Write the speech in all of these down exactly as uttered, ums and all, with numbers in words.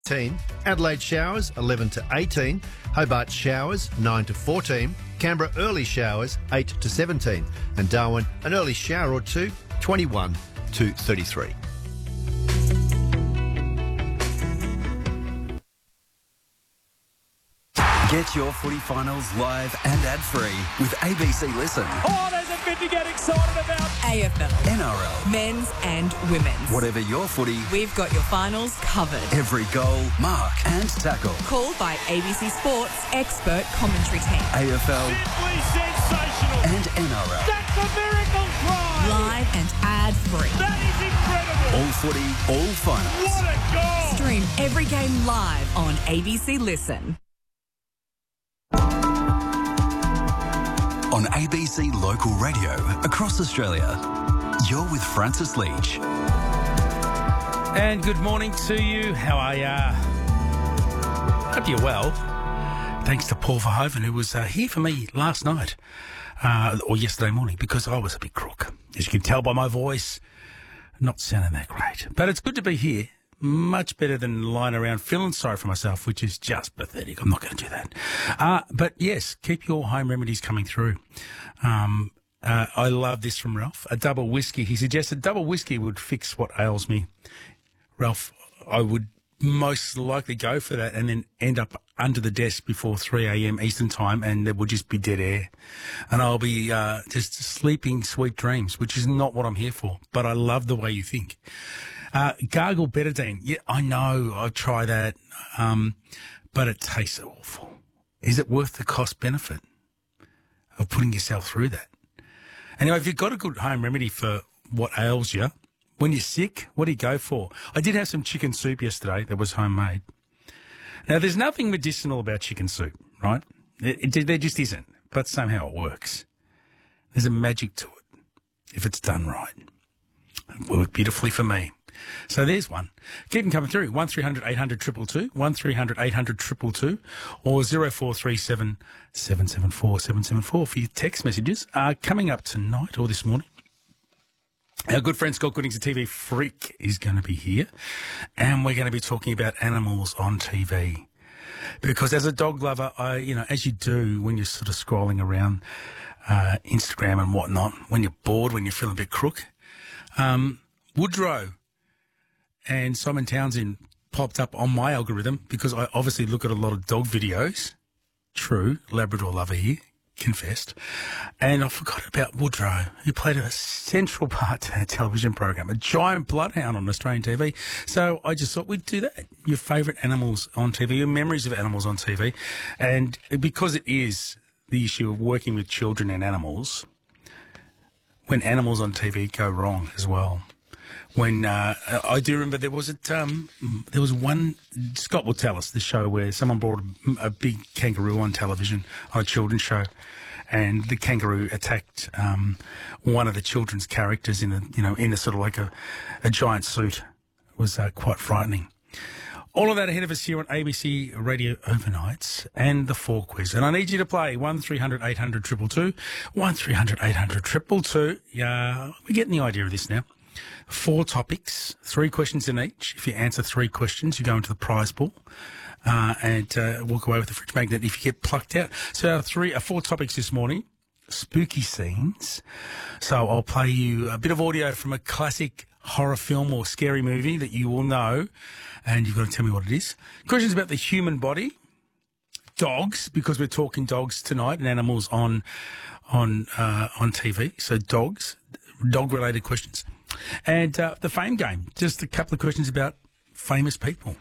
Adelaide showers eleven to eighteen, Hobart showers nine to fourteen, Canberra early showers eight to seventeen, and Darwin an early shower or two twenty-one to thirty-three. Get your footy finals live and ad-free with A B C Listen. Oh, there's a bit to get excited about. A F L, N R L, men's and women's. Whatever your footy, We've got your finals covered. every goal, mark and tackle. Called by A B C Sports expert commentary team. A F L Simply sensational. and N R L. That's a miracle try. Live and ad-free. That is incredible. All footy, all finals. What a goal. Stream every game live on A B C Listen. On A B C Local Radio across Australia. You're with Francis Leach. And good morning to you. How are ya? Hope you're well. Thanks to Paul Verhoeven, who was uh, here for me last night, uh, or yesterday morning, because I was a bit crook. As you can tell by my voice, not sounding that great. But it's good to be here. Much better than lying around feeling sorry for myself, which is just pathetic. I'm not going to do that. Uh, but yes, keep your home remedies coming through. Um, uh, I love this from Ralph. A double whiskey. He suggested double whiskey would fix what ails me. Ralph, I would most likely go for that and then end up under the desk before three a.m. Eastern time, and there will just be dead air. And I'll be uh, just sleeping sweet dreams, which is not what I'm here for. But I love the way you think. Uh, gargle betadine. Yeah, I know. I'll try that. Um, but it tastes awful. Is it worth the cost benefit of putting yourself through that? Anyway, if you've got a good home remedy for what ails you, when you're sick, what do you go for? I did have some chicken soup yesterday that was homemade. Now, there's nothing medicinal about chicken soup, right? It, it, there just isn't. But somehow it works. There's a magic to it if it's done right. It worked beautifully for me. So there's one. Keep them coming through. one three hundred eight hundred two two two, one three hundred eight hundred two two two, or zero four three seven seven seven four seven seven four for your text messages. Uh, coming up tonight or this morning, our good friend Scott Goodings, the T V freak, is going to be here. And we're going to be talking about animals on T V. Because as a dog lover, I, you know, as you do when you're sort of scrolling around uh, Instagram and whatnot, when you're bored, when you're feeling a bit crook, um, Woodrow and Simon Townsend popped up on my algorithm because I obviously look at a lot of dog videos. True, Labrador lover here, confessed. And I forgot about Woodrow, who played a central part to our television program, a giant bloodhound on Australian T V. So I just thought we'd do that. Your favourite animals on T V, your memories of animals on T V. And because it is the issue of working with children and animals, when animals on T V go wrong as well. When uh, I do remember there was a, um, there was one, Scott will tell us, the show where someone brought a, a big kangaroo on television on a children's show, and the kangaroo attacked um, one of the children's characters in a, you know, in a sort of like a, a giant suit. It was uh, quite frightening. All of that ahead of us here on A B C Radio Overnights and the Four Quiz. And I need you to play one three hundred eight hundred two two two, one three hundred eight hundred two two two. Yeah, we're getting the idea of this now. Four topics, three questions in each. If you answer three questions, you go into the prize pool uh, and uh, walk away with the fridge magnet if you get plucked out. So our three, our four topics this morning, spooky scenes. So I'll play you a bit of audio from a classic horror film or scary movie that you will know, and you've got to tell me what it is. Questions about the human body, dogs, because we're talking dogs tonight and animals on on uh, on T V. So dogs, dog-related questions. And uh, the fame game, just a couple of questions about famous people.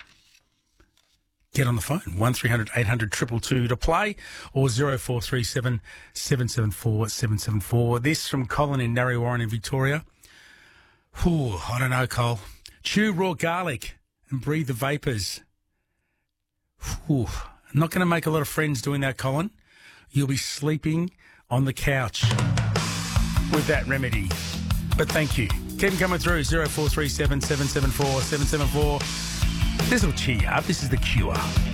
Get on the phone, one three hundred eight hundred two two two to play, or zero four three seven seven seven four seven seven four. This from Colin in Narre Warren in Victoria. Whew, I don't know, Cole. Chew raw garlic and breathe the vapours. Whew, I'm not going to make a lot of friends doing that, Colin. You'll be sleeping on the couch with that remedy. But thank you. Keep them coming through, zero four three seven seven seven four seven seven four. This will cheer you up. This is The Cure.